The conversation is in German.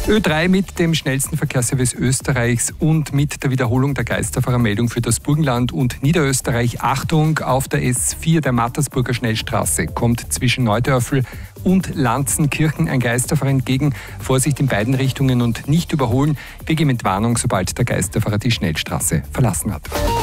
Ö3 mit dem schnellsten Verkehrsservice Österreichs und mit der Wiederholung der Geisterfahrermeldung für das Burgenland und Niederösterreich. Achtung, auf der S4 der Mattersburger Schnellstraße kommt zwischen Neudörfl und Lanzenkirchen ein Geisterfahrer entgegen. Vorsicht in beiden Richtungen und nicht überholen. Wir geben Entwarnung, sobald der Geisterfahrer die Schnellstraße verlassen hat.